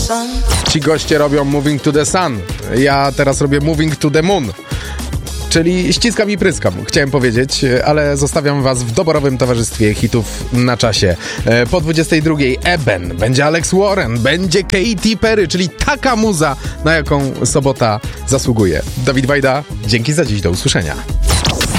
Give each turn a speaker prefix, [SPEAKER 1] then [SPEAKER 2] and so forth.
[SPEAKER 1] Ci goście robią Moving to the Sun. Ja teraz robię Moving to the Moon. Czyli ściskam i pryskam, chciałem powiedzieć, ale zostawiam was w doborowym towarzystwie hitów na czasie. Po 22 Eben, będzie Alex Warren, będzie Katy Perry, czyli taka muza, na jaką sobota zasługuje. Dawid Wajda, dzięki za dziś, do usłyszenia.